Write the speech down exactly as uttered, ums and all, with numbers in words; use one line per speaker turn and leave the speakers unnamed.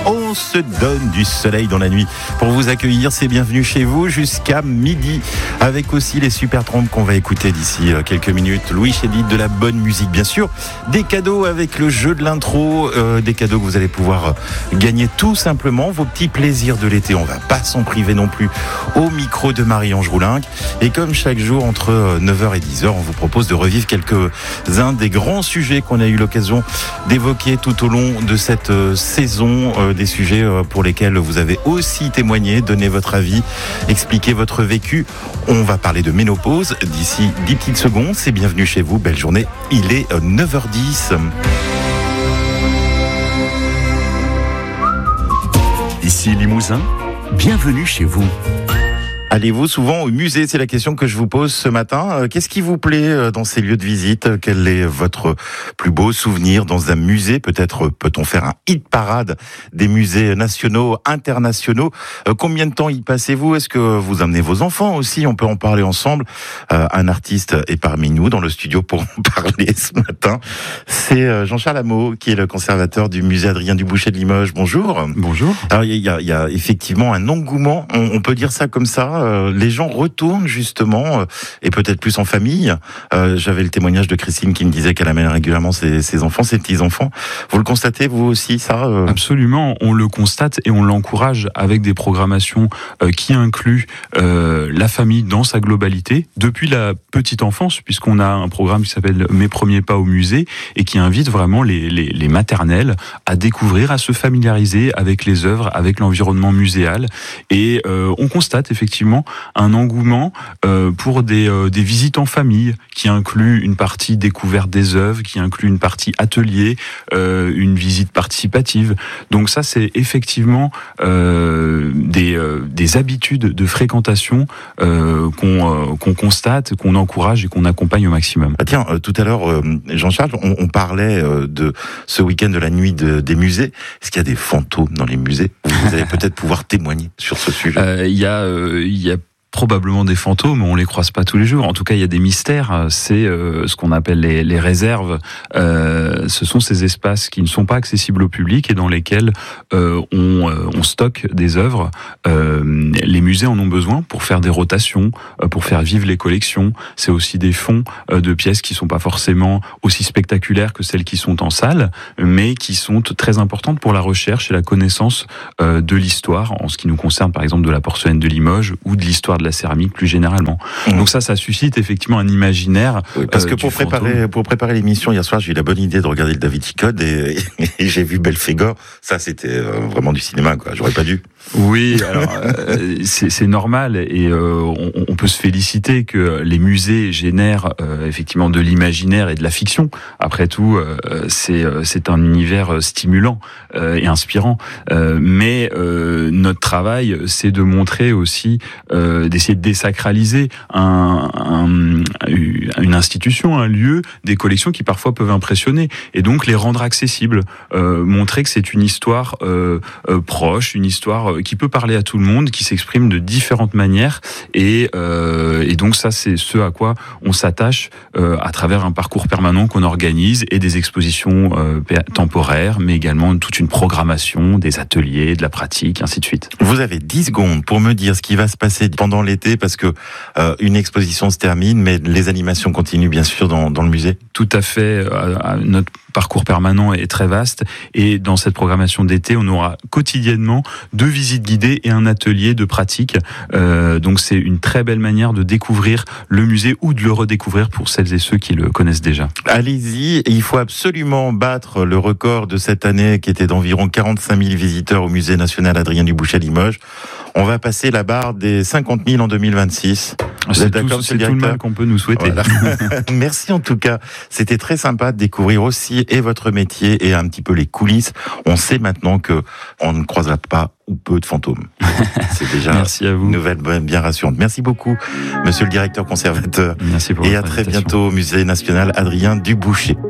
On se donne du soleil dans la nuit pour vous accueillir. C'est bienvenue chez vous jusqu'à midi, avec aussi les super trompes qu'on va écouter d'ici quelques minutes. Louis Chédid, de la bonne musique bien sûr, des cadeaux avec le jeu de l'intro, euh, des cadeaux que vous allez pouvoir gagner tout simplement, vos petits plaisirs de l'été. On va pas s'en priver non plus au micro de Marie-Ange Roulinck. Et comme chaque jour entre neuf heures et dix heures, on vous propose de revivre quelques-uns des grands sujets qu'on a eu l'occasion d'évoquer tout au long de cette saison, euh, des sujets pour lesquels vous avez aussi témoigné, donné votre avis, expliqué votre vécu. On va parler de ménopause d'ici dix petites secondes. C'est bienvenue chez vous, belle journée. Il est neuf heures dix.
Ici Limousin, bienvenue chez vous.
Allez-vous souvent au musée? C'est la question que je vous pose ce matin. Qu'est-ce qui vous plaît dans ces lieux de visite? Quel est votre plus beau souvenir dans un musée? Peut-être peut-on faire un hit parade des musées nationaux, internationaux. Combien de temps y passez-vous? Est-ce que vous amenez vos enfants aussi? On peut en parler ensemble. Un artiste est parmi nous dans le studio pour en parler ce matin. C'est Jean-Charles Hameau, qui est le conservateur du musée Adrien Dubouchet de Limoges. Bonjour.
Bonjour.
Alors il y a, il y a effectivement un engouement, on, on peut dire ça comme ça. Euh, les gens retournent justement, euh, et peut-être plus en famille. Euh, j'avais le témoignage de Christine qui me disait qu'elle amène régulièrement ses, ses enfants, ses petits-enfants. Vous le constatez, vous aussi, ça euh...
Absolument, on le constate et on l'encourage avec des programmations euh, qui incluent euh, la famille dans sa globalité, depuis la petite enfance, puisqu'on a un programme qui s'appelle Mes premiers pas au musée, et qui invite vraiment les, les, les maternelles à découvrir, à se familiariser avec les œuvres, avec l'environnement muséal. Et euh, on constate effectivement un engouement euh, pour des, euh, des visites en famille qui inclut une partie découverte des œuvres, qui inclut une partie atelier, euh, une visite participative. Donc ça, c'est effectivement euh, des, euh, des habitudes de fréquentation euh, qu'on, euh, qu'on constate, qu'on encourage et qu'on accompagne au maximum.
Ah tiens, euh, tout à l'heure, euh, Jean-Charles, on, on parlait euh, de ce week-end de la nuit de, des musées. Est-ce qu'il y a des fantômes dans les musées? Vous allez peut-être pouvoir témoigner sur ce sujet.
Euh, il y a euh, il y a probablement des fantômes, on les croise pas tous les jours. En tout cas, il y a des mystères. C'est euh, ce qu'on appelle les, les réserves. Euh, ce sont ces espaces qui ne sont pas accessibles au public et dans lesquels euh, on, euh, on stocke des œuvres. Euh, les musées en ont besoin pour faire des rotations, euh, pour faire vivre les collections. C'est aussi des fonds euh, de pièces qui sont pas forcément aussi spectaculaires que celles qui sont en salle, mais qui sont très importantes pour la recherche et la connaissance euh, de l'histoire, en ce qui nous concerne par exemple de la porcelaine de Limoges ou de l'histoire de la céramique plus généralement. Mmh. Donc ça, ça suscite effectivement un imaginaire.
Oui, parce que
euh,
pour préparer, fantôme. pour préparer l'émission hier soir, j'ai eu la bonne idée de regarder le Da Vinci Code et, et j'ai vu Belphégor. Ça, c'était euh, vraiment du cinéma, quoi. J'aurais pas dû.
Oui, alors euh, c'est, c'est normal et euh, on, on peut se féliciter que les musées génèrent euh, effectivement de l'imaginaire et de la fiction. Après tout, euh, c'est c'est un univers stimulant euh, et inspirant. Euh, mais euh, notre travail, c'est de montrer aussi, euh, d'essayer de désacraliser un, un, une institution, un lieu, des collections qui parfois peuvent impressionner et donc les rendre accessibles, euh, montrer que c'est une histoire euh, euh, proche, une histoire qui peut parler à tout le monde, qui s'exprime de différentes manières et, euh, et donc ça c'est ce à quoi on s'attache euh, à travers un parcours permanent qu'on organise et des expositions euh, temporaires, mais également toute une programmation, des ateliers, de la pratique, ainsi de suite.
Vous avez dix secondes pour me dire ce qui va se passer pendant l'été parce que euh, une exposition se termine, mais les animations continuent bien sûr dans, dans le musée.
Tout à fait. Euh, notre parcours permanent est très vaste et dans cette programmation d'été, on aura quotidiennement deux visites guidées et un atelier de pratique. Euh, donc c'est une très belle manière de découvrir le musée ou de le redécouvrir pour celles et ceux qui le connaissent déjà.
Allez-y, il faut absolument battre le record de cette année qui était d'environ quarante-cinq mille visiteurs au musée national Adrien Dubouchet à Limoges. On va passer la barre des cinquante mille en deux mille vingt-six. Vous
c'est
êtes d'accord,
tout, c'est tout le mal qu'on peut nous souhaiter.
Voilà. Merci en tout cas. C'était très sympa de découvrir aussi et votre métier et un petit peu les coulisses. On sait maintenant que on ne croisera pas ou peu de fantômes. C'est déjà
Merci à vous.
Une nouvelle bien rassurante. Merci beaucoup, monsieur le directeur conservateur.
Merci pour
et à très bientôt au musée national Adrien Dubouchet.